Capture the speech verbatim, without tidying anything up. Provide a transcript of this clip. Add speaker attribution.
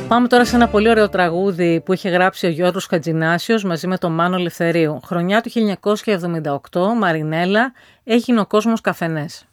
Speaker 1: Πάμε τώρα σε ένα πολύ ωραίο τραγούδι που είχε γράψει ο Γιώργος Χατζηνάσιος μαζί με τον Μάνο Ελευθερίου. Χρονιά του χίλια εννιακόσια εβδομήντα οκτώ, Μαρινέλα, έγινε ο κόσμος καφενές.